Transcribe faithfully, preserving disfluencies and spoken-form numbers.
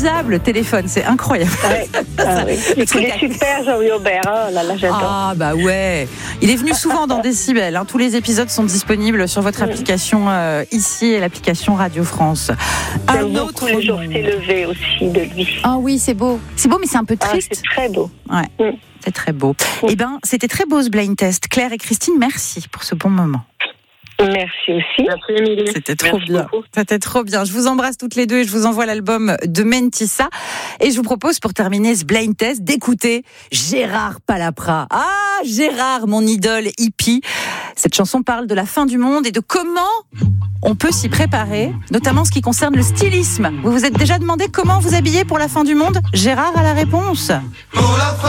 inusable, le téléphone, c'est incroyable. Ouais. Ah, oui. Il est super, Jean-Louis Aubert. Oh là là, j'adore. Ah bah ouais. Il est venu souvent dans Décibel. Hein. Tous les épisodes sont disponibles sur votre application euh, ici et l'application Radio France. J'aime beaucoup Le jour s'est levé aussi de lui. Ah oui, c'est beau. C'est beau, mais c'est un peu triste. Ah, c'est très beau. Ouais, mm. c'est très beau. Mm. Eh ben, c'était très beau ce blind test. Claire et Christine, merci pour ce bon moment. Merci aussi. Merci Émilie. C'était trop Merci bien. beaucoup. C'était trop bien. Je vous embrasse toutes les deux et je vous envoie l'album de Mentissa. Et je vous propose pour terminer ce blind test d'écouter Gérard Palapra. Ah, Gérard, mon idole hippie. Cette chanson parle de la fin du monde et de comment on peut s'y préparer, notamment ce qui concerne le stylisme. Vous vous êtes déjà demandé comment vous habiller pour la fin du monde ? Gérard a la réponse.